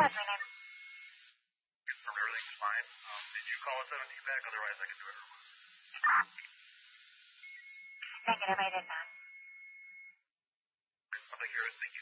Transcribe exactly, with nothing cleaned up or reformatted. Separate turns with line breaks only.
ahead, my name.
Confirm everything's fine. Um, did you call a seventeen back? Otherwise, I can do it.
Negative, I did not.
Public here, thank you.